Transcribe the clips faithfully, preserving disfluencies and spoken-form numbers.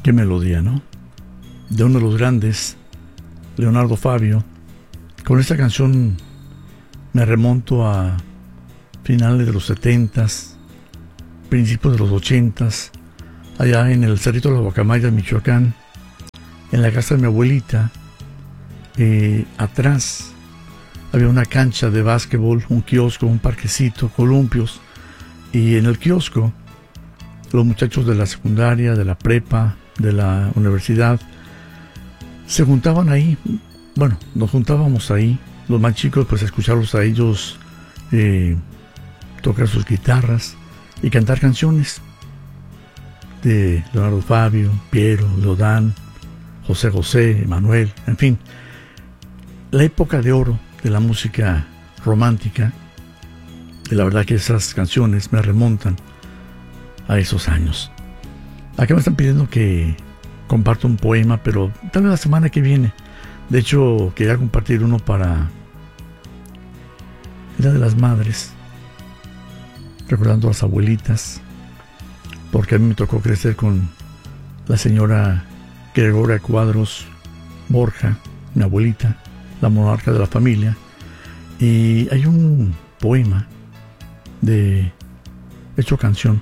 Qué melodía, ¿no? De uno de los grandes, Leonardo Fabio. Con esta canción me remonto a finales de los setentas, principios de los ochentas, allá en el Cerrito de las Guacamayas, Michoacán, en la casa de mi abuelita. Eh, atrás había una cancha de básquetbol, un kiosco, un parquecito, columpios, y en el kiosco los muchachos de la secundaria, de la prepa, de la universidad se juntaban ahí. Bueno, nos juntábamos ahí, los más chicos, pues a escucharlos a ellos eh, tocar sus guitarras y cantar canciones de Leonardo Fabio, Piero, Leodán, José José, Manuel, en fin, la época de oro de la música romántica. Y la verdad que esas canciones me remontan a esos años. Acá me están pidiendo que comparta un poema, pero tal vez la semana que viene. De hecho, quería compartir uno para el Día de las Madres, recordando a las abuelitas, porque a mí me tocó crecer con la señora Gregoria Cuadros Borja, mi abuelita, la monarca de la familia. Y hay un poema de hecho canción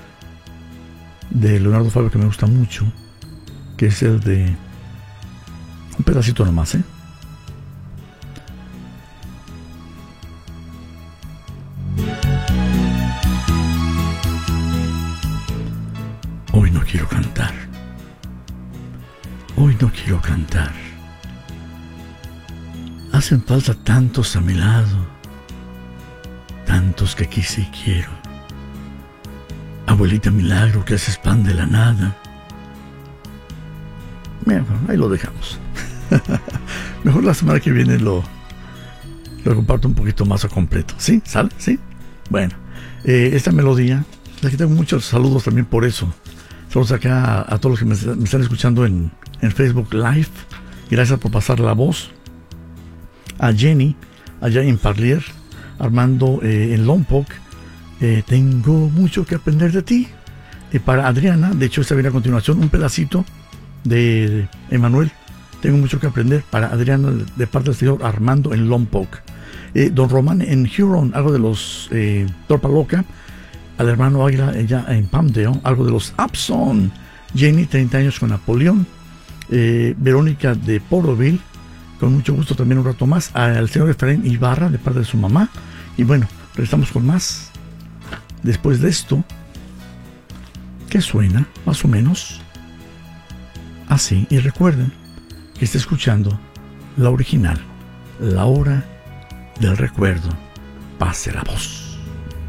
de Leonardo Fabio que me gusta mucho, que es el de un pedacito nomás, ¿eh? Hoy no quiero cantar, hoy no quiero cantar. Hacen falta tantos a mi lado, tantos que quise y quiero. Abuelita milagro que haces pan de la nada. Bueno, ahí lo dejamos. Mejor la semana que viene lo, lo comparto un poquito más a completo. ¿Sí? ¿Sale? ¿Sí? Bueno, eh, esta melodía, aquí tengo muchos saludos también por eso. Saludos acá a, a todos los que me, me están escuchando en, en Facebook Live. Gracias por pasar la voz. A Jenny, allá en Parlier. Armando eh, en Lompoc. Eh, tengo mucho que aprender de ti. Eh, para Adriana, de hecho esta viene a continuación, un pedacito de Emanuel. Tengo mucho que aprender para Adriana, de, de parte del señor Armando en Lompoc. Eh, Don Román en Huron, algo de los eh, Torpa Loca. Al hermano Águila, ella en Palmdale, algo de los Upson. Jenny, treinta años con Napoleón. Eh, Verónica de Porterville, con mucho gusto también un rato más. Al señor Efraín Ibarra, de parte de su mamá. Y bueno, regresamos con más. Después de esto, que suena más o menos así. Y recuerden que está escuchando la original, La Hora del Recuerdo. Pase la voz.